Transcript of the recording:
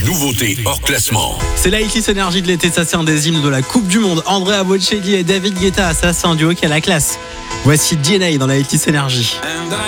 nouveautés hors classement. C'est la Hitlist Énergie de l'été, ça c'est un des hymnes de la Coupe du Monde. Andrea Bocelli et David Guetta, ça c'est un duo qui a la classe. Voici DNA dans la Hitlist Énergie. And I